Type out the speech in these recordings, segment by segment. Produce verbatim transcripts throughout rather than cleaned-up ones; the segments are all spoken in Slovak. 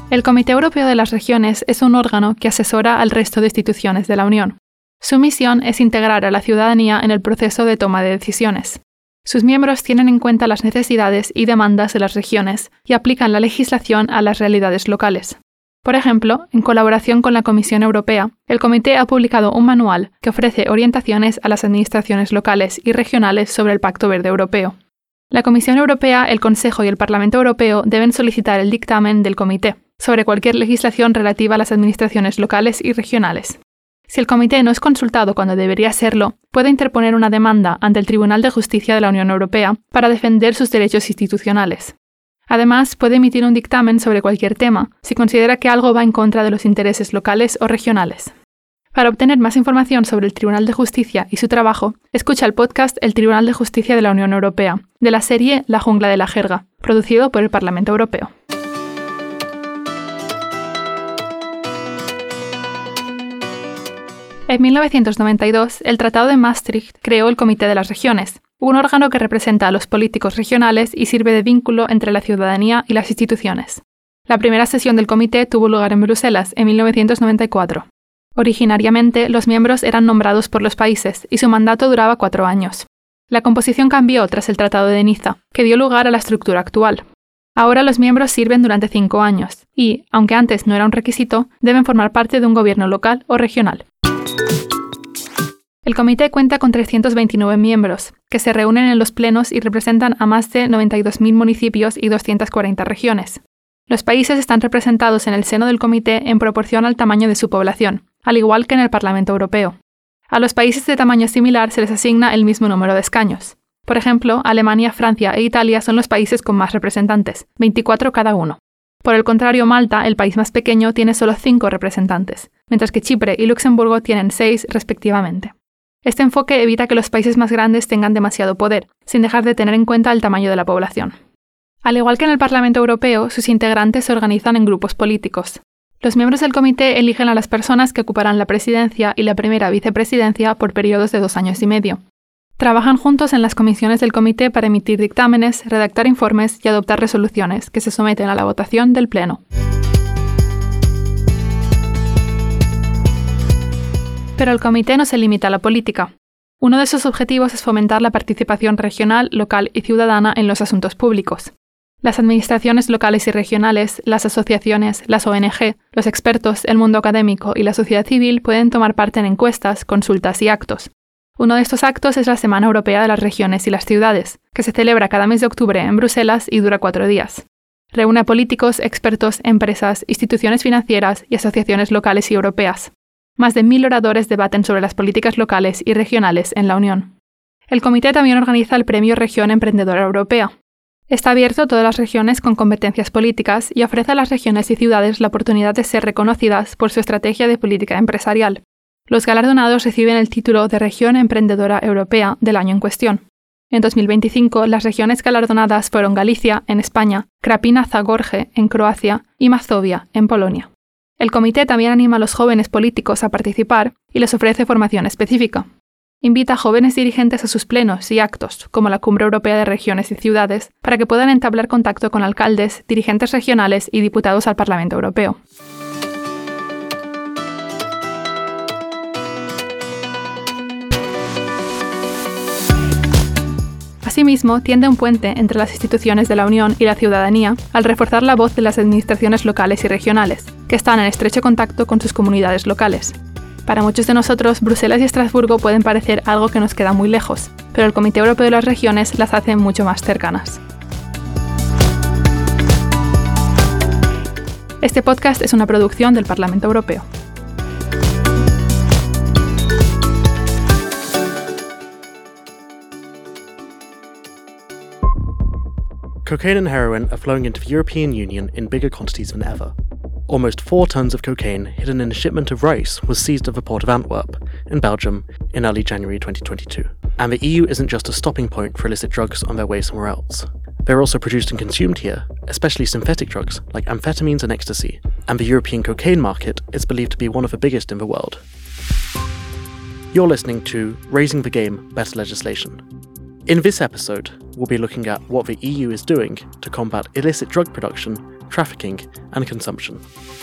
El Comité Europeo de las Regiones es un órgano que asesora al resto de instituciones de la Unión. Su misión es integrar a la ciudadanía en el proceso de toma de decisiones. Sus miembros tienen en cuenta las necesidades y demandas de las regiones y aplican la legislación a las realidades locales. Por ejemplo, en colaboración con la Comisión Europea, el Comité ha publicado un manual que ofrece orientaciones a las administraciones locales y regionales sobre el Pacto Verde Europeo. La Comisión Europea, el Consejo y el Parlamento Europeo deben solicitar el dictamen del Comité sobre cualquier legislación relativa a las administraciones locales y regionales. Si el Comité no es consultado cuando debería serlo, puede interponer una demanda ante el Tribunal de Justicia de la Unión Europea para defender sus derechos institucionales. Además, puede emitir un dictamen sobre cualquier tema si considera que algo va en contra de los intereses locales o regionales. Para obtener más información sobre el Tribunal de Justicia y su trabajo, escucha el podcast El Tribunal de Justicia de la Unión Europea, de la serie La Jungla de la Jerga, producido por el Parlamento Europeo. En mil novecientos noventa y dos, el Tratado de Maastricht creó el Comité de las Regiones, un órgano que representa a los políticos regionales y sirve de vínculo entre la ciudadanía y las instituciones. La primera sesión del comité tuvo lugar en Bruselas en mil novecientos noventa y cuatro. Originariamente, los miembros eran nombrados por los países y su mandato duraba cuatro años. La composición cambió tras el Tratado de Niza, que dio lugar a la estructura actual. Ahora los miembros sirven durante cinco años y, aunque antes no era un requisito, deben formar parte de un gobierno local o regional. El comité cuenta con trescientos veintinueve miembros, que se reúnen en los plenos y representan a más de noventa y dos mil municipios y doscientas cuarenta regiones. Los países están representados en el seno del comité en proporción al tamaño de su población, al igual que en el Parlamento Europeo. A los países de tamaño similar se les asigna el mismo número de escaños. Por ejemplo, Alemania, Francia e Italia son los países con más representantes, veinticuatro cada uno. Por el contrario, Malta, el país más pequeño, tiene solo cinco representantes, mientras que Chipre y Luxemburgo tienen seis respectivamente. Este enfoque evita que los países más grandes tengan demasiado poder, sin dejar de tener en cuenta el tamaño de la población. Al igual que en el Parlamento Europeo, sus integrantes se organizan en grupos políticos. Los miembros del comité eligen a las personas que ocuparán la presidencia y la primera vicepresidencia por periodos de dos años y medio. Trabajan juntos en las comisiones del comité para emitir dictámenes, redactar informes y adoptar resoluciones que se someten a la votación del Pleno. Pero el comité no se limita a la política. Uno de sus objetivos es fomentar la participación regional, local y ciudadana en los asuntos públicos. Las administraciones locales y regionales, las asociaciones, las O N G, los expertos, el mundo académico y la sociedad civil pueden tomar parte en encuestas, consultas y actos. Uno de estos actos es la Semana Europea de las Regiones y las Ciudades, que se celebra cada mes de octubre en Bruselas y dura cuatro días. Reúne a políticos, expertos, empresas, instituciones financieras y asociaciones locales y europeas. Más de mil oradores debaten sobre las políticas locales y regionales en la Unión. El comité también organiza el Premio Región Emprendedora Europea. Está abierto a todas las regiones con competencias políticas y ofrece a las regiones y ciudades la oportunidad de ser reconocidas por su estrategia de política empresarial. Los galardonados reciben el título de Región Emprendedora Europea del año en cuestión. En dos mil veinticinco, las regiones galardonadas fueron Galicia, en España, Krapina-Zagorje, en Croacia, y Mazovia, en Polonia. El comité también anima a los jóvenes políticos a participar y les ofrece formación específica. Invita a jóvenes dirigentes a sus plenos y actos, como la Cumbre Europea de Regiones y Ciudades, para que puedan entablar contacto con alcaldes, dirigentes regionales y diputados al Parlamento Europeo. Asimismo, tiende un puente entre las instituciones de la Unión y la ciudadanía al reforzar la voz de las administraciones locales y regionales, que están en estrecho contacto con sus comunidades locales. Para muchos de nosotros, Bruselas y Estrasburgo pueden parecer algo que nos queda muy lejos, pero el Comité Europeo de las Regiones las hace mucho más cercanas. Este podcast es una producción del Parlamento Europeo. Cocaine and heroin are flowing into the European Union in bigger quantities than ever. Almost four tons of cocaine hidden in a shipment of rice was seized at the port of Antwerp, in Belgium, in early January twenty twenty-two. And the E U isn't just a stopping point for illicit drugs on their way somewhere else. They're also produced and consumed here, especially synthetic drugs like amphetamines and ecstasy, and the European cocaine market is believed to be one of the biggest in the world. You're listening to Raising the Game, Better Legislation. In this episode, we'll be looking at what the E U is doing to combat illicit drug production trafficking, and consumption.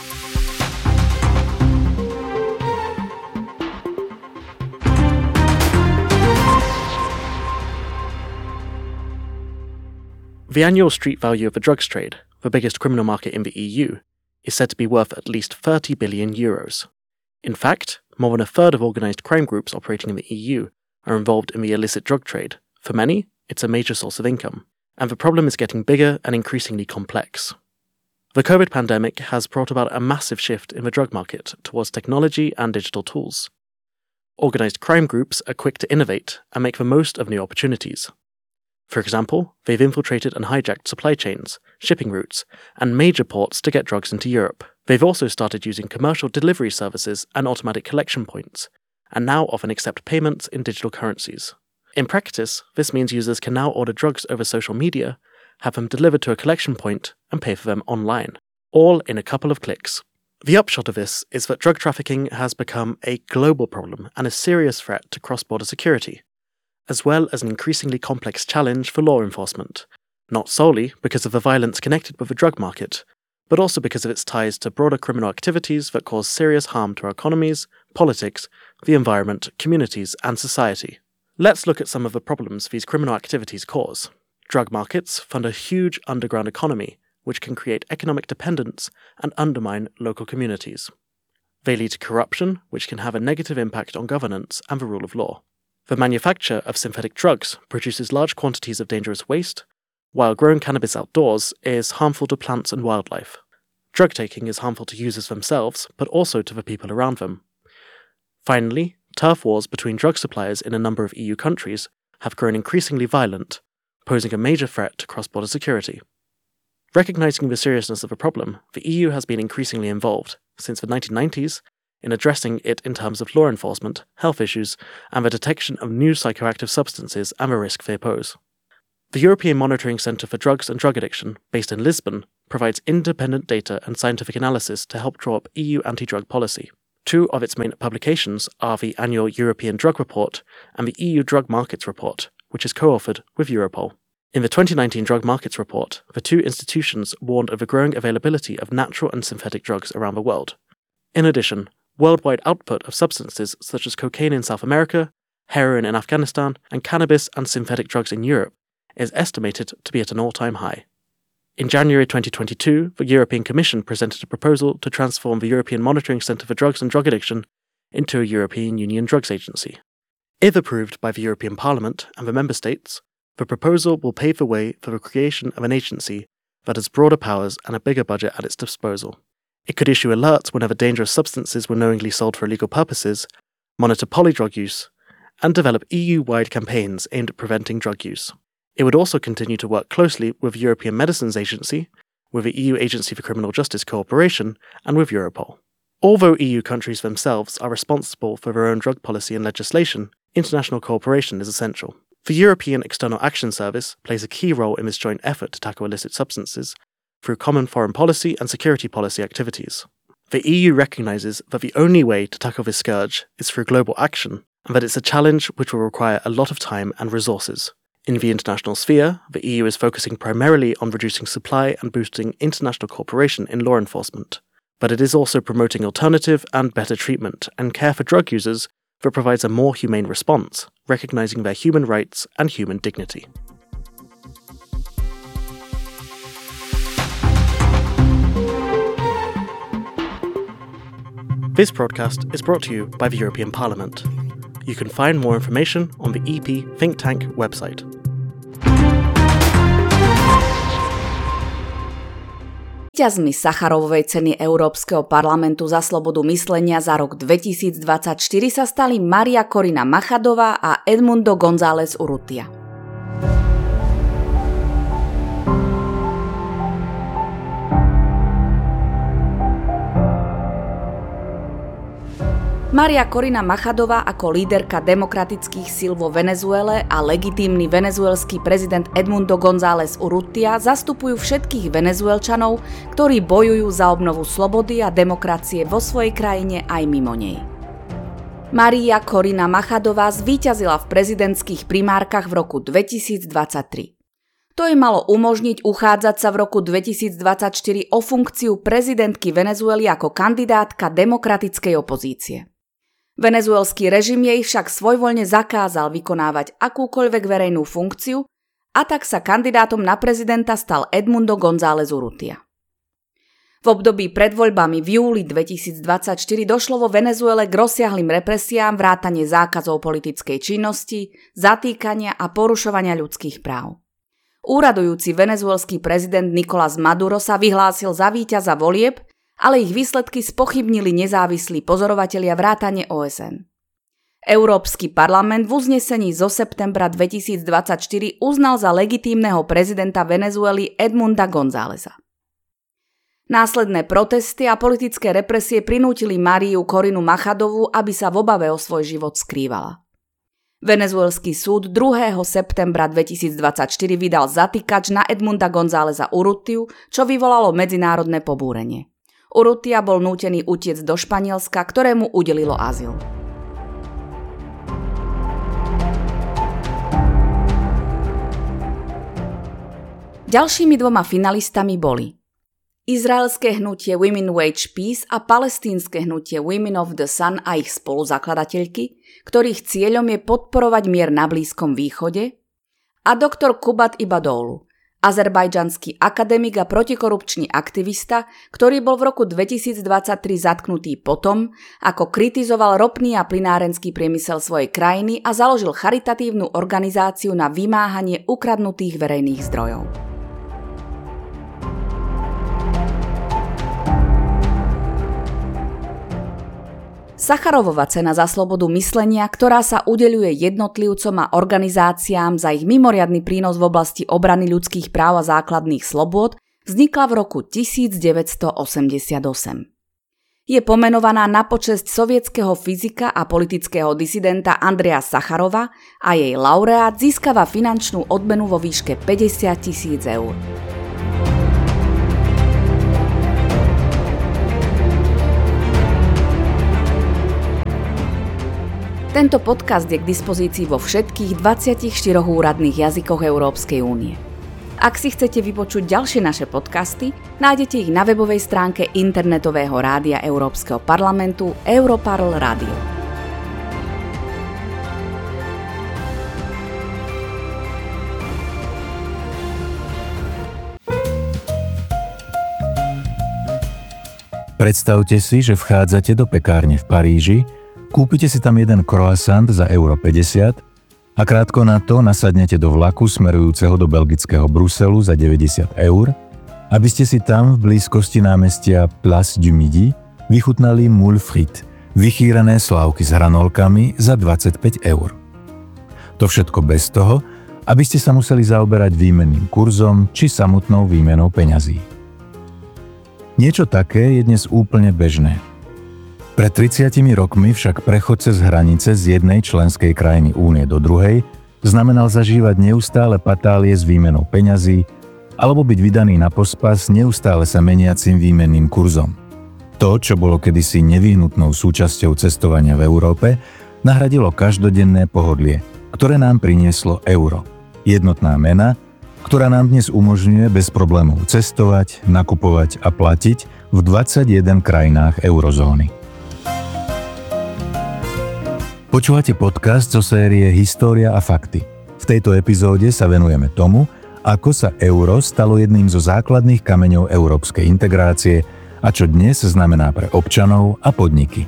The annual street value of the drugs trade, the biggest criminal market in the E U, is said to be worth at least thirty billion euros. In fact, more than a third of organised crime groups operating in the E U are involved in the illicit drug trade. For many, it's a major source of income, and the problem is getting bigger and increasingly complex. The COVID pandemic has brought about a massive shift in the drug market towards technology and digital tools. Organised crime groups are quick to innovate and make the most of new opportunities. For example, they've infiltrated and hijacked supply chains, shipping routes, and major ports to get drugs into Europe. They've also started using commercial delivery services and automatic collection points, and now often accept payments in digital currencies. In practice, this means users can now order drugs over social media, have them delivered to a collection point, and pay for them online, all in a couple of clicks. The upshot of this is that drug trafficking has become a global problem and a serious threat to cross-border security, as well as an increasingly complex challenge for law enforcement, not solely because of the violence connected with the drug market, but also because of its ties to broader criminal activities that cause serious harm to our economies, politics, the environment, communities, and society. Let's look at some of the problems these criminal activities cause. Drug markets fund a huge underground economy, which can create economic dependence and undermine local communities. They lead to corruption, which can have a negative impact on governance and the rule of law. The manufacture of synthetic drugs produces large quantities of dangerous waste, while growing cannabis outdoors is harmful to plants and wildlife. Drug taking is harmful to users themselves, but also to the people around them. Finally, turf wars between drug suppliers in a number of E U countries have grown increasingly violent, posing a major threat to cross-border security. Recognizing the seriousness of the problem, the E U has been increasingly involved, since the nineteen nineties, in addressing it in terms of law enforcement, health issues, and the detection of new psychoactive substances and the risk they pose. The European Monitoring Centre for Drugs and Drug Addiction, based in Lisbon, provides independent data and scientific analysis to help draw up E U anti-drug policy. Two of its main publications are the annual European Drug Report and the E U Drug Markets Report, which is co-authored with Europol. In the twenty nineteen Drug Markets Report, the two institutions warned of the growing availability of natural and synthetic drugs around the world. In addition, worldwide output of substances such as cocaine in South America, heroin in Afghanistan, and cannabis and synthetic drugs in Europe is estimated to be at an all-time high. In January twenty twenty-two, the European Commission presented a proposal to transform the European Monitoring Centre for Drugs and Drug Addiction into a European Union Drugs Agency. If approved by the European Parliament and the Member States, the proposal will pave the way for the creation of an agency that has broader powers and a bigger budget at its disposal. It could issue alerts whenever dangerous substances were knowingly sold for illegal purposes, monitor polydrug use, and develop E U-wide campaigns aimed at preventing drug use. It would also continue to work closely with the European Medicines Agency, with the E U Agency for Criminal Justice Cooperation, and with Europol. Although E U countries themselves are responsible for their own drug policy and legislation, international cooperation is essential. The European External Action Service plays a key role in this joint effort to tackle illicit substances through common foreign policy and security policy activities. The E U recognises that the only way to tackle this scourge is through global action, and that it's a challenge which will require a lot of time and resources. In the international sphere, the E U is focusing primarily on reducing supply and boosting international cooperation in law enforcement, but it is also promoting alternative and better treatment and care for drug users that provides a more humane response, recognising their human rights and human dignity. This broadcast is brought to you by the European Parliament. You can find more information on the E P Think Tank website. Víťazmi Sacharovovej ceny Európskeho parlamentu za slobodu myslenia za rok dvetisícdvadsaťštyri sa stali Maria Corina Machadová a Edmundo González Urrutia. Maria Corina Machadová ako líderka demokratických síl vo Venezuele a legitímny venezuelský prezident Edmundo González Urrutia zastupujú všetkých Venezuelčanov, ktorí bojujú za obnovu slobody a demokracie vo svojej krajine aj mimo nej. Maria Corina Machadová zvíťazila v prezidentských primárkach v roku dvetisícdvadsaťtri. To jej malo umožniť uchádzať sa v roku dvetisícdvadsaťštyri o funkciu prezidentky Venezuely ako kandidátka demokratickej opozície. Venezuelský režim jej však svojvoľne zakázal vykonávať akúkoľvek verejnú funkciu a tak sa kandidátom na prezidenta stal Edmundo González Urrutia. V období pred voľbami v júli dvetisícdvadsaťštyri došlo vo Venezuele k rozsiahlym represiám vrátane zákazov politickej činnosti, zatýkania a porušovania ľudských práv. Úradujúci venezuelský prezident Nicolás Maduro sa vyhlásil za víťaza volieb, ale ich výsledky spochybnili nezávislí pozorovatelia vrátane ó es en. Európsky parlament v uznesení zo septembra dvetisícdvadsaťštyri uznal za legitímneho prezidenta Venezuely Edmunda Gonzáleza. Následné protesty a politické represie prinútili Mariu Corinu Machadovú, aby sa v obave o svoj život skrývala. Venezuelský súd druhého septembra dvetisícdvadsaťštyri vydal zatýkač na Edmunda Gonzáleza Urrutiu, čo vyvolalo medzinárodné pobúrenie. Urrutia bol nútený utiecť do Španielska, ktorému udelilo azyl. Ďalšími dvoma finalistami boli izraelské hnutie Women Wage Peace a palestínske hnutie Women of the Sun a ich spoluzakladateľky, ktorých cieľom je podporovať mier na Blízkom východe, a doktor Kubat Ibadoglu, azerbajdžanský akademik a protikorupčný aktivista, ktorý bol v roku dvetisícdvadsaťtri zatknutý potom, ako kritizoval ropný a plynárenský priemysel svojej krajiny a založil charitatívnu organizáciu na vymáhanie ukradnutých verejných zdrojov. Sacharovova cena za slobodu myslenia, ktorá sa udeľuje jednotlivcom a organizáciám za ich mimoriadny prínos v oblasti obrany ľudských práv a základných slobôd, vznikla v roku devätnásťstoosemdesiatosem. Je pomenovaná na počesť sovietskeho fyzika a politického disidenta Andreja Sacharova a jej laureát získava finančnú odmenu vo výške päťdesiat tisíc eur. Tento podcast je k dispozícii vo všetkých dvadsiatich štyroch úradných jazykoch Európskej únie. Ak si chcete vypočuť ďalšie naše podcasty, nájdete ich na webovej stránke internetového rádia Európskeho parlamentu Europarl Radio. Predstavte si, že vchádzate do pekárne v Paríži, kúpite si tam jeden croissant za euro päťdesiat a krátko na to nasadnete do vlaku smerujúceho do belgického Bruselu za deväťdesiat eur, aby ste si tam v blízkosti námestia Place du Midi vychutnali moule frites, vychýrené slávky s hranolkami za dvadsaťpäť eur. To všetko bez toho, aby ste sa museli zaoberať výmenným kurzom či samotnou výmenou peňazí. Niečo také je dnes úplne bežné. Pred tridsiatimi rokmi však prechod cez hranice z jednej členskej krajiny únie do druhej znamenal zažívať neustále patálie s výmenou peňazí alebo byť vydaný na pospas neustále sa meniacim výmenným kurzom. To, čo bolo kedysi nevyhnutnou súčasťou cestovania v Európe, nahradilo každodenné pohodlie, ktoré nám prinieslo euro. Jednotná mena, ktorá nám dnes umožňuje bez problémov cestovať, nakupovať a platiť v dvadsaťjeden krajinách eurozóny. Počúvate podcast zo série História a fakty. V tejto epizóde sa venujeme tomu, ako sa euro stalo jedným zo základných kameňov európskej integrácie a čo dnes znamená pre občanov a podniky.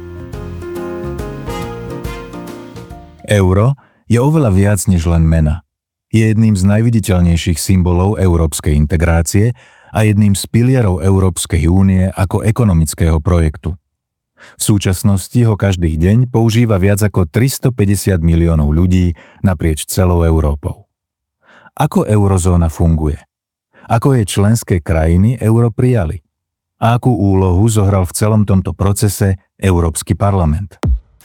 Euro je oveľa viac než len mena. Je jedným z najviditeľnejších symbolov európskej integrácie a jedným z pilierov Európskej únie ako ekonomického projektu. V súčasnosti ho každý deň používa viac ako tristopäťdesiat miliónov ľudí naprieč celou Európou. Ako eurozóna funguje? Ako jej členské krajiny euro prijali? A akú úlohu zohral v celom tomto procese Európsky parlament?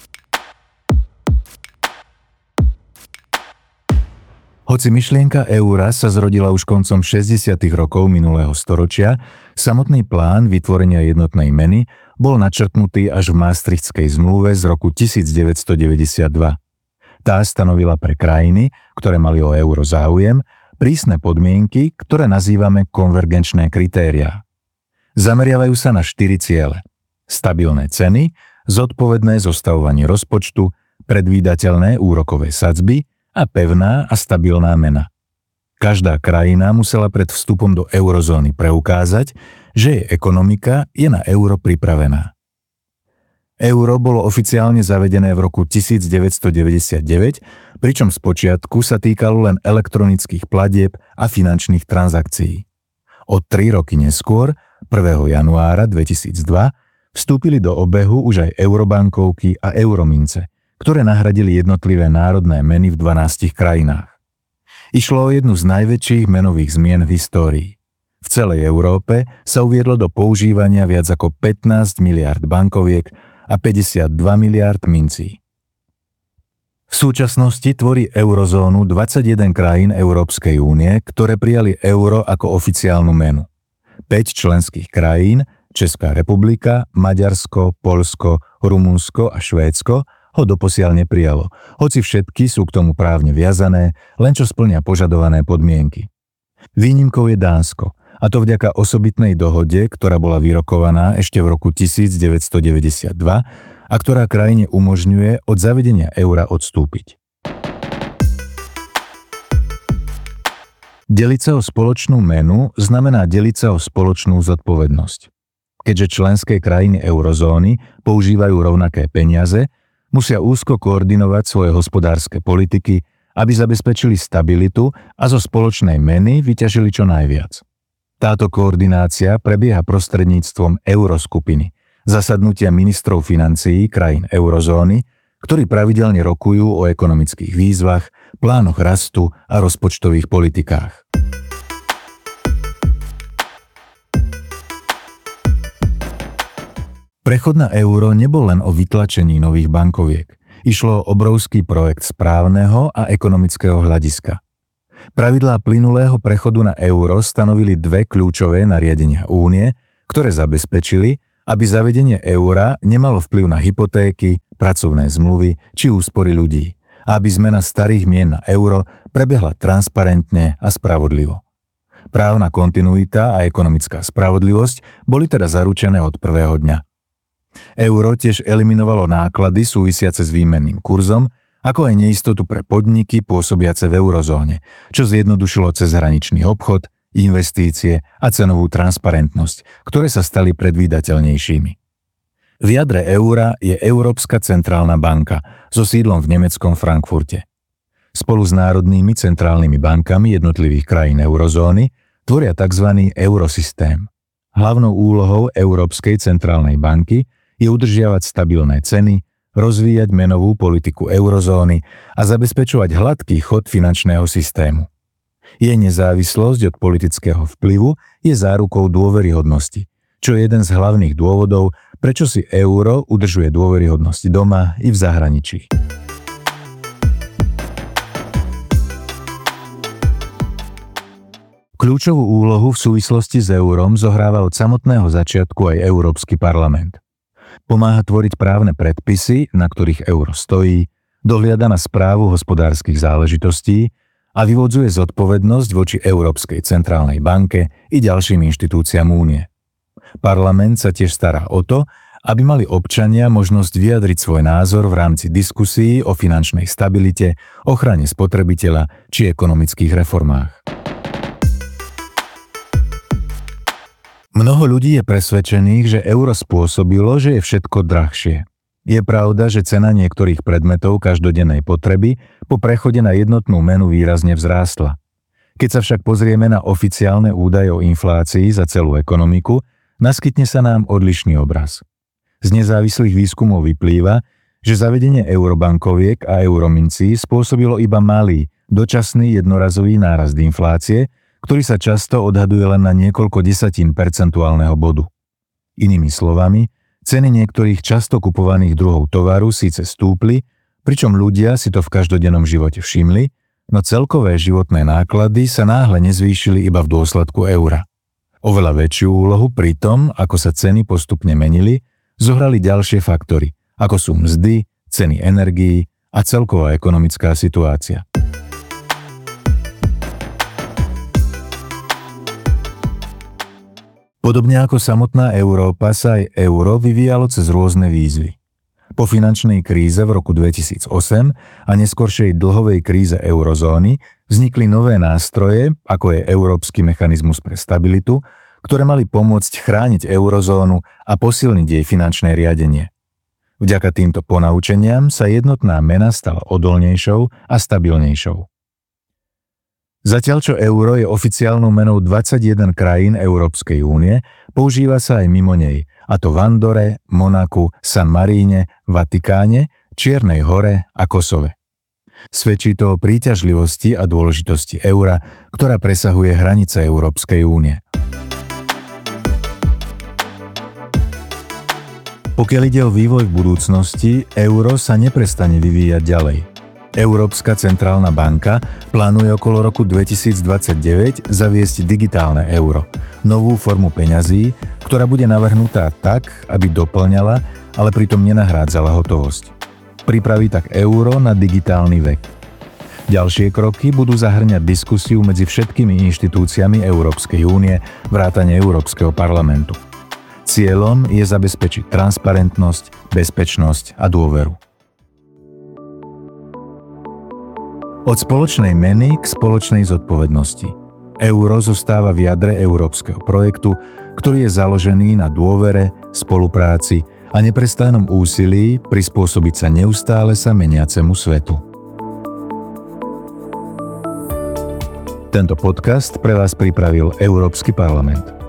Hoci myšlienka eura sa zrodila už koncom šesťdesiatych rokov minulého storočia, samotný plán vytvorenia jednotnej meny bol načrtnutý až v Maastrichtskej zmluve z roku devätnásťstodeväťdesiatdva. Tá stanovila pre krajiny, ktoré mali o euro záujem, prísne podmienky, ktoré nazývame konvergenčné kritériá. Zameriavajú sa na štyri ciele. Stabilné ceny, zodpovedné zostavovanie rozpočtu, predvídateľné úrokové sadzby a pevná a stabilná mena. Každá krajina musela pred vstupom do eurozóny preukázať, že jej ekonomika je na euro pripravená. Euro bolo oficiálne zavedené v roku devätnásťstodeväťdesiatdeväť, pričom spočiatku sa týkalo len elektronických platieb a finančných transakcií. O tri roky neskôr, prvého januára dvetisícdva, vstúpili do obehu už aj eurobankovky a euromince, ktoré nahradili jednotlivé národné meny v dvanástich krajinách. Išlo o jednu z najväčších menových zmien v histórii. V celej Európe sa uviedlo do používania viac ako pätnásť miliárd bankoviek a päťdesiatdva miliárd mincí. V súčasnosti tvorí eurozónu dvadsaťjeden krajín Európskej únie, ktoré prijali euro ako oficiálnu menu. päť členských krajín, Česká republika, Maďarsko, Poľsko, Rumunsko a Švédsko, ho doposiaľ neprijalo, hoci všetky sú k tomu právne viazané, len čo spĺňa požadované podmienky. Výnimkou je Dánsko, a to vďaka osobitnej dohode, ktorá bola vyrokovaná ešte v roku devätnásťstodeväťdesiatdva a ktorá krajine umožňuje od zavedenia eura odstúpiť. Deliť sa o spoločnú menu znamená deliť sa o spoločnú zodpovednosť. Keďže členské krajiny eurozóny používajú rovnaké peniaze, musia úzko koordinovať svoje hospodárske politiky, aby zabezpečili stabilitu a zo spoločnej meny vyťažili čo najviac. Táto koordinácia prebieha prostredníctvom euroskupiny, zasadnutia ministrov financií krajín eurozóny, ktorí pravidelne rokujú o ekonomických výzvach, plánoch rastu a rozpočtových politikách. Prechod na euro nebol len o vytlačení nových bankoviek. Išlo o obrovský projekt správneho a ekonomického hľadiska. Pravidlá plynulého prechodu na euro stanovili dve kľúčové nariadenia únie, ktoré zabezpečili, aby zavedenie eura nemalo vplyv na hypotéky, pracovné zmluvy či úspory ľudí, a aby zmena starých mien na euro prebehla transparentne a spravodlivo. Právna kontinuita a ekonomická spravodlivosť boli teda zaručené od prvého dňa. Euro tiež eliminovalo náklady súvisiace s výmenným kurzom, ako aj neistotu pre podniky pôsobiace v eurozóne, čo zjednodušilo cezhraničný obchod, investície a cenovú transparentnosť, ktoré sa stali predvídateľnejšími. V jadre eura je Európska centrálna banka so sídlom v nemeckom Frankfurte. Spolu s národnými centrálnymi bankami jednotlivých krajín eurozóny tvoria tzv. Eurosystém. Hlavnou úlohou Európskej centrálnej banky je udržiavať stabilné ceny, rozvíjať menovú politiku eurozóny a zabezpečovať hladký chod finančného systému. Jej nezávislosť od politického vplyvu je zárukou dôveryhodnosti, čo je jeden z hlavných dôvodov, prečo si euro udržuje dôveryhodnosť doma i v zahraničí. Kľúčovú úlohu v súvislosti s eurom zohráva od samotného začiatku aj Európsky parlament. Pomáha tvoriť právne predpisy, na ktorých euro stojí, dohliada na správu hospodárskych záležitostí a vyvodzuje zodpovednosť voči Európskej centrálnej banke i ďalším inštitúciám únie. Parlament sa tiež stará o to, aby mali občania možnosť vyjadriť svoj názor v rámci diskusí o finančnej stabilite, ochrane spotrebiteľa či ekonomických reformách. Mnoho ľudí je presvedčených, že euro spôsobilo, že je všetko drahšie. Je pravda, že cena niektorých predmetov každodennej potreby po prechode na jednotnú menu výrazne vzrástla. Keď sa však pozrieme na oficiálne údaje o inflácii za celú ekonomiku, naskytne sa nám odlišný obraz. Z nezávislých výskumov vyplýva, že zavedenie eurobankoviek a euromincí spôsobilo iba malý, dočasný jednorazový nárast inflácie, ktorý sa často odhaduje len na niekoľko desatín percentuálneho bodu. Inými slovami, ceny niektorých často kupovaných druhov tovaru síce stúpli, pričom ľudia si to v každodennom živote všimli, no celkové životné náklady sa náhle nezvýšili iba v dôsledku eura. Oveľa väčšiu úlohu pri tom, ako sa ceny postupne menili, zohrali ďalšie faktory, ako sú mzdy, ceny energií a celková ekonomická situácia. Podobne ako samotná Európa sa aj euro vyvíjalo cez rôzne výzvy. Po finančnej kríze v roku dvetisícosem a neskoršej dlhovej kríze eurozóny vznikli nové nástroje, ako je Európsky mechanizmus pre stabilitu, ktoré mali pomôcť chrániť eurozónu a posilniť jej finančné riadenie. Vďaka týmto ponaučeniam sa jednotná mena stala odolnejšou a stabilnejšou. Zatiaľ čo euro je oficiálnou menou dvadsaťjeden krajín Európskej únie, používa sa aj mimo nej, a to v Andore, Monaku, San Maríne, Vatikáne, Čiernej Hore a Kosove. Svedčí to o príťažlivosti a dôležitosti eura, ktorá presahuje hranice Európskej únie. Pokiaľ ide o vývoj v budúcnosti, euro sa neprestane vyvíjať ďalej. Európska centrálna banka plánuje okolo roku dvetisícdvadsaťdeväť zaviesť digitálne euro, novú formu peňazí, ktorá bude navrhnutá tak, aby doplňala, ale pritom nenahrádzala hotovosť. Pripraví tak euro na digitálny vek. Ďalšie kroky budú zahŕňať diskusiu medzi všetkými inštitúciami Európskej únie, vrátane Európskeho parlamentu. Cieľom je zabezpečiť transparentnosť, bezpečnosť a dôveru. Od spoločnej meny k spoločnej zodpovednosti. Euro zostáva v jadre európskeho projektu, ktorý je založený na dôvere, spolupráci a neprestajnom úsilí prispôsobiť sa neustále sa meniacemu svetu. Tento podcast pre vás pripravil Európsky parlament.